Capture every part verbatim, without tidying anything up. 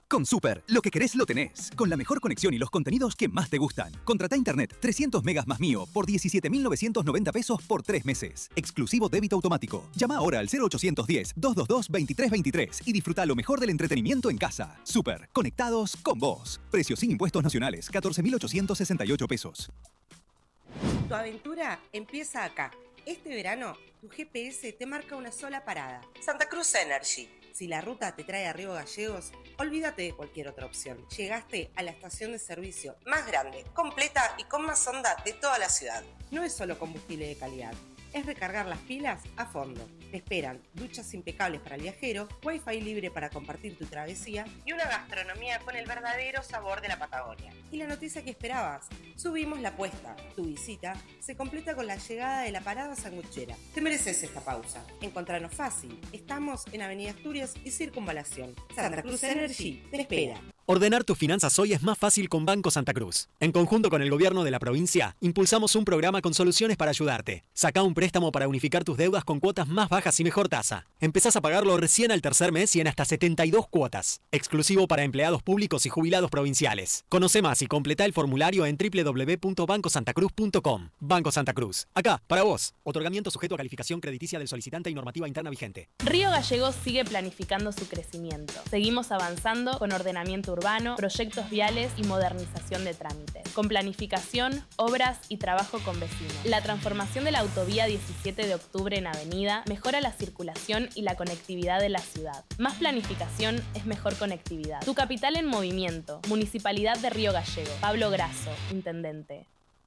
Con Super, lo que querés lo tenés. Con la mejor conexión y los contenidos que más te gustan. Contratá internet trescientos megas más mío por diecisiete mil novecientos noventa pesos por tres meses. Exclusivo débito automático. Llama ahora al cero ochocientos diez, doscientos veintidós, veintitrés veintitrés y disfruta lo mejor del entretenimiento en casa. Super, conectados con vos. Precios sin impuestos nacionales, catorce mil ochocientos sesenta y ocho pesos. Tu aventura empieza acá. Este verano, tu G P S te marca una sola parada. Santa Cruz Energy. Si la ruta te trae a Río Gallegos, olvídate de cualquier otra opción. Llegaste a la estación de servicio más grande, completa y con más onda de toda la ciudad. No es solo combustible de calidad, es recargar las pilas a fondo. Te esperan duchas impecables para el viajero, wifi libre para compartir tu travesía y una gastronomía con el verdadero sabor de la Patagonia. Y la noticia que esperabas, subimos la apuesta. Tu visita se completa con la llegada de la parada sanguchera. Te mereces esta pausa. Encontranos fácil. Estamos en Avenida Asturias y Circunvalación. Santa Cruz Energy te espera. Ordenar tus finanzas hoy es más fácil con Banco Santa Cruz. En conjunto con el gobierno de la provincia, impulsamos un programa con soluciones para ayudarte. Sacá un préstamo para unificar tus deudas con cuotas más bajas y mejor tasa. Empezás a pagarlo recién al tercer mes y en hasta setenta y dos cuotas. Exclusivo para empleados públicos y jubilados provinciales. Conoce más y completá el formulario en doble u doble u doble u punto banco santa cruz punto com. Banco Santa Cruz. Acá, para vos. Otorgamiento sujeto a calificación crediticia del solicitante y normativa interna vigente. Río Gallegos sigue planificando su crecimiento. Seguimos avanzando con ordenamiento urbano, proyectos viales y modernización de trámites. Con planificación, obras y trabajo con vecinos. La transformación de la autovía diecisiete de octubre en avenida mejora la circulación y la conectividad de la ciudad. Más planificación es mejor conectividad. Tu capital en movimiento. Municipalidad de Río Gallegos. Pablo Grasso, Intendente.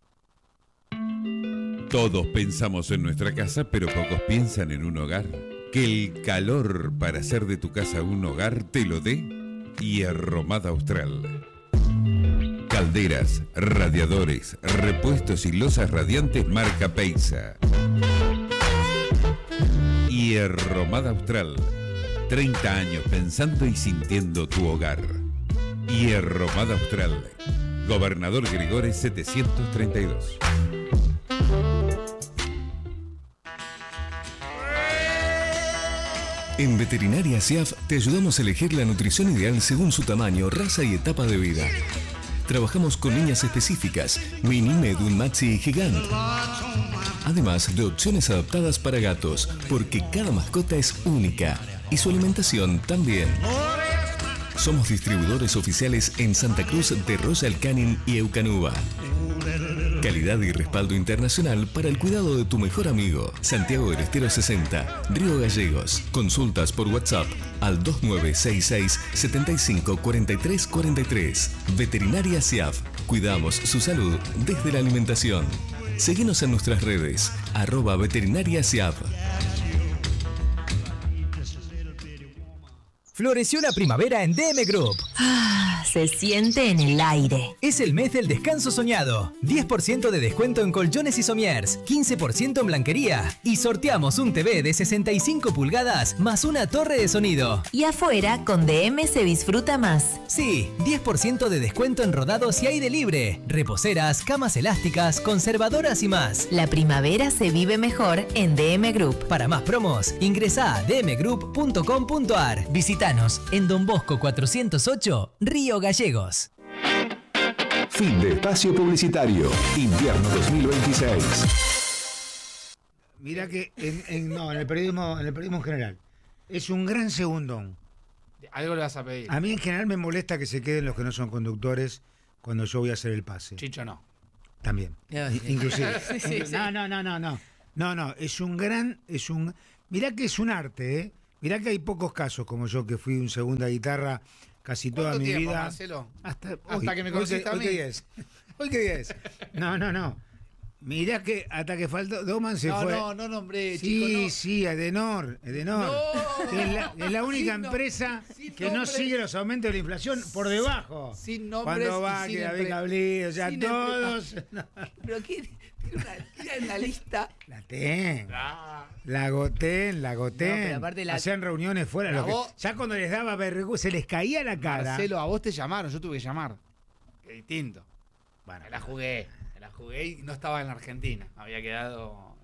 Todos pensamos en nuestra casa, pero pocos piensan en un hogar. Que el calor para hacer de tu casa un hogar te lo dé Hierromada Austral. Calderas, radiadores, repuestos y losas radiantes marca Peisa. Hierromada Austral. treinta años pensando y sintiendo tu hogar. Hierromada Austral. Gobernador Gregores setecientos treinta y dos. En Veterinaria SIAF te ayudamos a elegir la nutrición ideal según su tamaño, raza y etapa de vida. Trabajamos con líneas específicas, mini, medun, maxi y gigante. Además de opciones adaptadas para gatos, porque cada mascota es única y su alimentación también. Somos distribuidores oficiales en Santa Cruz de Royal Canin y Eucanuba. Calidad y respaldo internacional para el cuidado de tu mejor amigo. Santiago del Estero sesenta, Río Gallegos. Consultas por WhatsApp al dos nueve seis seis, siete cinco cuatro tres cuatro tres. Veterinaria SIAF. Cuidamos su salud desde la alimentación. Seguinos en nuestras redes, arroba veterinaria SIAF. Floreció la primavera en D M Group. Ah, se siente en el aire. Es el mes del descanso soñado. diez por ciento de descuento en colchones y somiers, quince por ciento en blanquería. Y sorteamos un T V de sesenta y cinco pulgadas más una torre de sonido. Y afuera, con D M se disfruta más. Sí, diez por ciento de descuento en rodados y aire libre. Reposeras, camas elásticas, conservadoras y más. La primavera se vive mejor en D M Group. Para más promos, ingresá a d m group punto com punto a r. Visítanos en Don Bosco cuatrocientos ocho, Río Gallegos. Fin de espacio publicitario. Invierno dos mil veintiséis. Mirá que en, en, no, en el periodismo, en el periodismo en general, es un gran segundón. Algo le vas a pedir. A mí en general me molesta que se queden los que no son conductores cuando yo voy a hacer el pase. Chicho no. También. Yeah, yeah. Inclusive. Sí, sí, sí. No, no, no, no, no. No, no, es un gran, es un. Mirá que es un arte, ¿eh? Mirá que hay pocos casos como yo que fui un segunda guitarra casi toda mi tiempo, vida. Marcelo? Hasta, Hasta hoy, que me hoy conociste que, a hoy mí. que diez. Hoy que diez. No, no, no. Mirá que hasta que faltó, Doman se no, fue. No, no nombré, sí, chico, no. Sí, Edenor, Edenor. No. Es la, es la única Sin empresa sin que no nombres. sigue los aumentos de la inflación por debajo. Sin nombres Cuando va, y sin que David empre- Cablí, o sea, sin todos. empre- Pero ¿qué? Tiene una, tiene una lista. La tengo. Ah. La goten, la goten. No, pero aparte la- Hacían reuniones fuera. Pero Lo que- vos- ya cuando les daba vergüenza, se les caía la cara. Marcelo, a vos te llamaron, yo tuve que llamar. Qué distinto. Bueno, me la jugué. Me la jugué y no estaba en la Argentina. Había quedado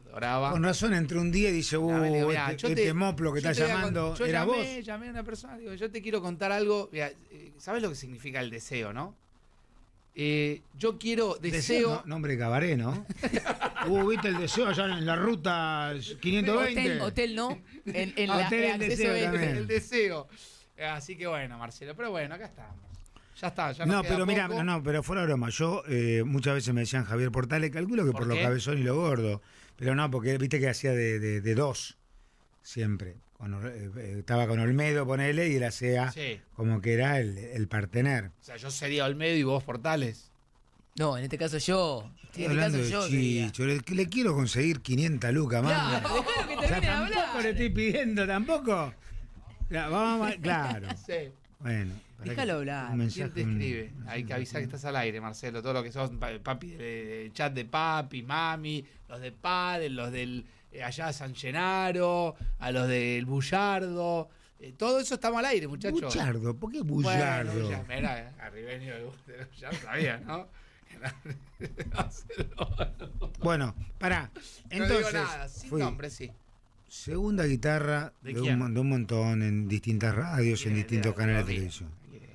adoraba. Con razón, entre un día y dice, uh, Dame, digo, mirá, este, yo este te- moplo que yo está te voy a llamando, con- yo ¿era llamé, vos? llamé a una persona, digo, yo te quiero contar algo. Mirá, eh, ¿sabes lo que significa el deseo, no? Eh, yo quiero deseo. No- nombre de cabaret, ¿no? uh, ¿viste el deseo allá en la ruta quinientos veinte? Hotel, hotel no. En, en la, Hotel el acceso deseo de- también. El deseo. Eh, Así que bueno, Marcelo. Pero bueno, acá estamos. Ya está, ya nos No, queda pero mira, poco. no, no, pero fuera broma. Yo eh, muchas veces me decían Javier Portales, calculo que ¿Por por, lo qué? cabezón y lo gordo. Pero no, porque viste que hacía de, de, de dos, siempre. Con, eh, eh, estaba con Olmedo, ponele, y él hacía Sí. como que era el, el partener. O sea, yo sería Olmedo y vos Portales. No, en este caso yo. Estoy En este hablando caso de yo. sería. Chicho, le, le quiero conseguir quinientas lucas más. Claro, dejalo que O sea, termine de tampoco hablar. le estoy pidiendo, tampoco. Claro, vamos a- claro. Sí. Bueno. para Déjalo que- hablar. un mensaje, ¿Quién te un- escribe? Hay que avisar que estás al aire, Marcelo. Todo lo que sos, pa- papi, el chat de papi, mami, los de padre, los del eh, allá de San Genaro, a los del Bullardo. Eh, todo eso estamos al aire, muchachos. Bullardo, ¿por qué Bueno, Bullardo? Bulla- mira, eh, arribeño de Bullardo, ya sabía, ¿no? Bueno, pará. No Entonces, digo nada, sin fui nombre, sí. segunda guitarra ¿De de, quién? un, mon- de un montón en distintas radios, en Dale, distintos dale, canales de dale. televisión.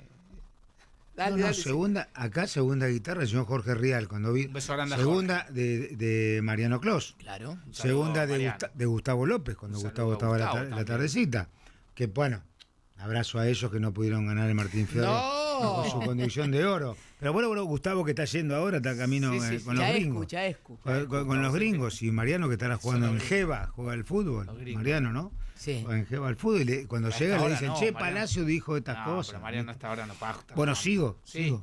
Dale, no, no, dale, sí. segunda, acá segunda guitarra el señor Jorge Rial, cuando vi. Un beso grande a Segunda de, de Mariano Clos. Claro. Un saludo, Segunda de, Mariano. Gusta- de Gustavo López, cuando Un Gustavo saludo a estaba la, Gustavo tar- la también. tardecita. Que bueno, abrazo a ellos que no pudieron ganar el Martín Fierro ¡No! con su condición de oro. Pero bueno, bueno, Gustavo que está yendo ahora, está camino Sí, sí, eh, sí. con los Chaescu, gringos. Chaescu. Con, con- con los gringos y Mariano que estará jugando Son en los Jeva, juega el fútbol. Los gringos. Mariano, ¿no? Sí. Juega en Jeva al fútbol y le- cuando A llega esta le hora dicen, no, che, Mariano. Palacio dijo estas No, cosas. pero Mariano hasta ahora no paga. Bueno, sigo, Sí. sigo.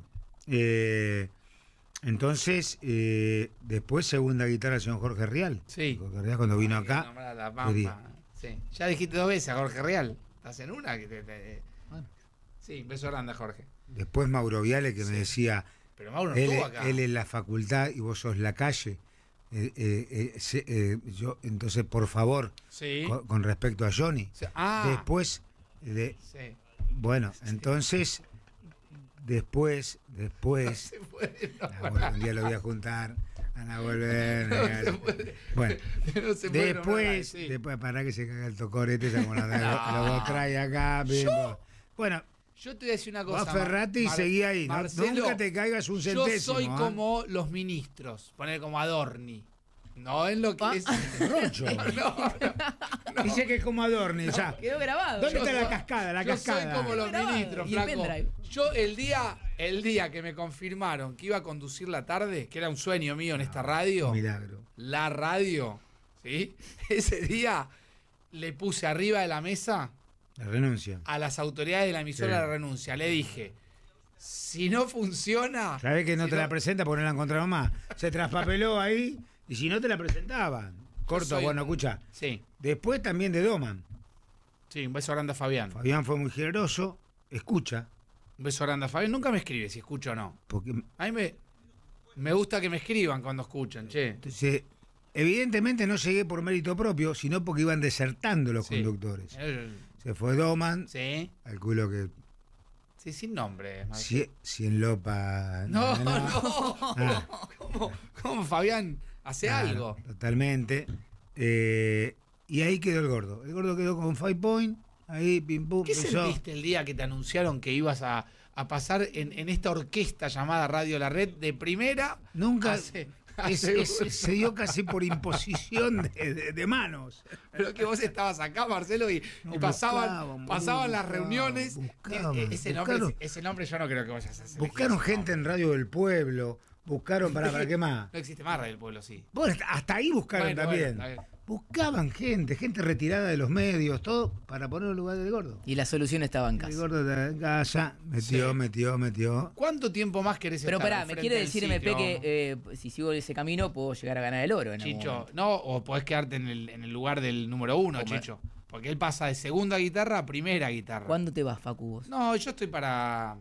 Eh, entonces, eh, después segunda guitarra el señor Jorge Rial. Sí. Jorge Rial cuando vino acá. Nombrar a la le Pampa. di. Sí. Ya dijiste dos veces a Jorge Real. ¿Estás en una? Que te, te- Sí, beso grande a Jorge. Después Mauro Viale que Sí. me decía, Pero Mauro no él, estuvo acá. él en la facultad y vos sos la calle. Eh, eh, eh, se- eh, yo, entonces, por favor, Sí. con, con respecto a Johnny. Sí. Ah. Después, de, Sí. bueno, entonces, después, después, Se puede, no. ah, bueno, un día lo voy a juntar, van a volver. No se puede. Bueno, No se puede nombrar, después, sí. después, para que se caga el tocorete, se como lo, No. lo trae acá. bimbo. Bueno, Yo te voy a decir una vos cosa. aferrate y Mar- seguí ahí. ¿no? Marcelo, Nunca te caigas un centésimo. Yo soy ¿ah? como los ministros. Poner como Adorni. No en lo que Ah. es. Rocho. No, no. Dice que es como Adorni. ya. Quedó grabado. ¿Dónde Yo está la soy- cascada? La yo cascada. soy como los Grabado. ministros, Y el flaco. pendrive. Yo el día, el día que me confirmaron que iba a conducir la tarde, que era un sueño mío en esta radio, Milagro. la radio, ¿sí? Ese día le puse arriba de la mesa La renuncia. a las autoridades de la emisora Sí. la renuncia. Le dije, si no funciona... ¿Sabés que no si te la presenta porque no la encontraron más? Se traspapeló ahí y si no te la presentaban. Corto, soy- bueno, escucha. Sí, Después también de Doman. sí, un beso grande a Fabián. Fabián fue muy generoso. Escucha. Un beso grande a Fabián. Nunca me escribe si escucho o no. Porque A mí me, me gusta que me escriban cuando escuchan, che. entonces, evidentemente no llegué por mérito propio, sino porque iban desertando los Sí. conductores. Eh, Se fue Doman. Sí, Calculo que sí, sin nombre. cien, cien Lopa. No, no, Ah. ¿Cómo, cómo, Fabián? Hace Claro, algo. Totalmente. Eh, y ahí quedó el gordo. El gordo quedó con Five Point. Ahí, pim pum. ¿Qué empezó. sentiste el día que te anunciaron que ibas a, a pasar en, en esta orquesta llamada Radio La Red de primera? Nunca. Hace- es- hace- es- se dio casi por imposición de, de- de manos. Pero que vos estabas acá, Marcelo, y, No, y pasaban, buscaban, pasaban boludo, las buscaban, reuniones. buscaban, E- ese, nombre, buscaron. ese nombre yo no creo que vayas a hacer. Buscaron gente en Radio del Pueblo. Buscaron para, para qué más. No existe más Radio del Pueblo, sí. Bueno, hasta ahí buscaron Bueno, también. bueno, está bien. Buscaban gente, gente retirada de los medios, todo para poner el lugar del gordo. Y la solución estaba en El casa. gordo estaba en casa, metió, Sí. metió, metió. ¿Cuánto tiempo más querés Pero estar pará, al me frente quiere del decir M P sitio? que eh, si sigo ese camino puedo llegar a ganar el oro en algún Chicho, momento. no, o podés quedarte en el, en el lugar del número uno, O me- Chicho. Porque él pasa de segunda guitarra a primera guitarra. ¿Cuándo te vas, Facu, vos? No, yo estoy para.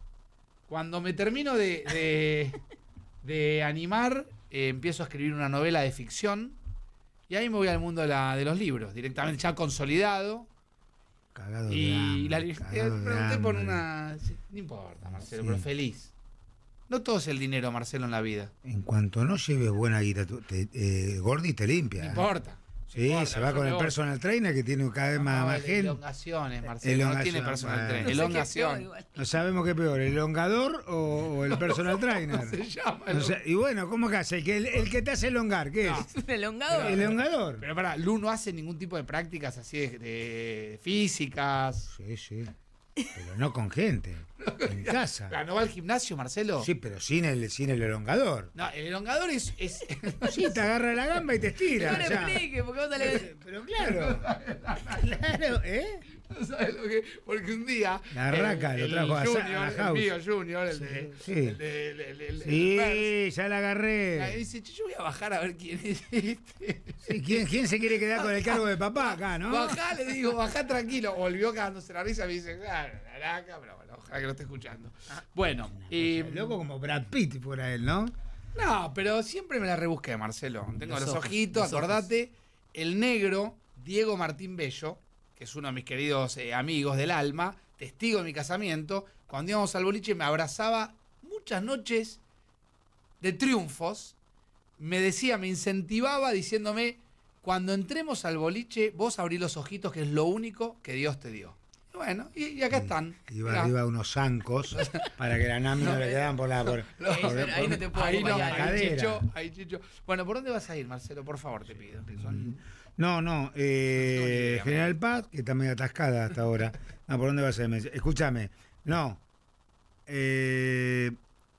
Cuando me termino de, de, de animar, eh, empiezo a escribir una novela de ficción. Y ahí me voy al mundo de, la- de los libros, directamente ya consolidado. Cagado de Y hambre, la li- eh, cagado de pregunté por hambre. una. sí, no importa, Marcelo, Sí. pero feliz. No todo es el dinero, Marcelo, en la vida. En cuanto no lleves buena guita, tú- te, eh, Gordi te limpia. No ¿eh? importa. Sí, importa, se va yo con me el voy. personal trainer que tiene cada vez más, No, más el gente. elongaciones, Marcelo. No Elongación, tiene personal bueno. trainer. No sé qué Elongación. No sabemos qué peor, el elongador o, o el personal trainer. Se llama No sé, y bueno, ¿cómo que hace? El que, el, el que te hace elongar, ¿qué es? Un elongador. El elongador. Pero pará, Lu no hace ningún tipo de prácticas así de, de físicas. Sí, sí. Pero no con gente. En casa. ¿No va al gimnasio, Marcelo? Sí, pero sin el, sin el elongador. No, el elongador es... es... Sí, te agarra la gamba y te estira. No le ya. explique, porque vos salés... Pero claro. Claro, ¿eh? No sabes lo que... Porque un día... La raca el, lo el trajo a, Junior, a la el house. mío Junior, el de... Sí. El de el, el, el, Sí, el ya la Ahí agarré. dice, yo voy a bajar a ver quién es este. Sí, ¿quién, ¿Quién se quiere quedar con el cargo de papá acá, no? Bajá, le digo, bajá tranquilo. Volvió cagándose la risa, me dice, claro, naranja, pero bueno, ojalá que no esté escuchando. Bueno, y... Loco como Brad Pitt fuera él, ¿no? No, pero siempre me la rebusqué, Marcelo. Tengo los, Los ojos, ojitos, los ojos. acordate. El negro, Diego Martín Bello, que es uno de mis queridos eh, amigos del alma, testigo de mi casamiento, cuando íbamos al boliche me abrazaba muchas noches de triunfos. Me decía, me incentivaba diciéndome, cuando entremos al boliche, vos abrí los ojitos, que es lo único que Dios te dio. Y bueno, y, y acá están. Iba Mirá. arriba unos zancos para que la Nami no, le quedaran por la. Por, No, por- ahí- ahí por- no te puedo Ahí no, por la acompañar. ahí cadera. Chicho, ahí Chicho. Bueno, ¿por dónde vas a ir, Marcelo? Por favor, te pido. que son- No, no, eh, No, ni idea, General Paz, que está medio atascada hasta ahora. No, ¿por dónde vas a ir? Escúchame, no. Eh,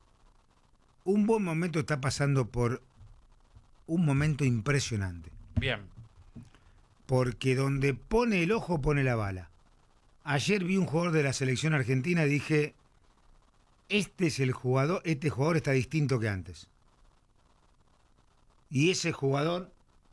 un buen momento está pasando por un momento impresionante. Bien. Porque donde pone el ojo, pone la bala. Ayer vi un jugador de la selección argentina y dije, este es el jugador, este jugador está distinto que antes. Y ese jugador,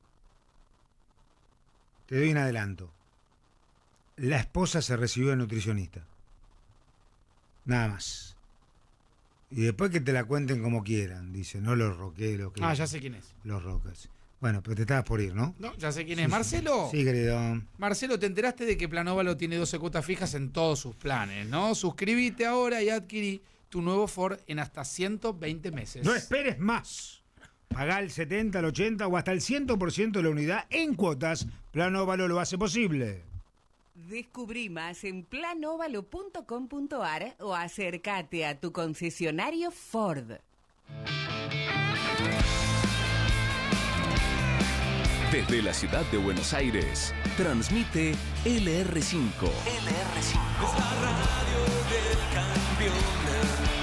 te doy un adelanto. La esposa se recibió de nutricionista. Nada más. Y después que te la cuenten como quieran, dice, no los rockeros. que- Ah, ya sé quién es. Los rockers. Bueno, pero te estabas por ir, ¿no? No, ya sé quién es. Marcelo. Sí, querido. Marcelo, te enteraste de que Planovalo tiene doce cuotas fijas en todos sus planes, ¿no? Suscríbete ahora y adquirí tu nuevo Ford en hasta ciento veinte meses. No esperes más. Pagá el setenta, el ochenta o hasta el cien por ciento de la unidad en cuotas. Plan Óvalo lo hace posible. Descubrí más en planovalo punto com punto ar o acércate a tu concesionario Ford. Desde la ciudad de Buenos Aires, transmite L R cinco. L R cinco. Es la radio del campeón.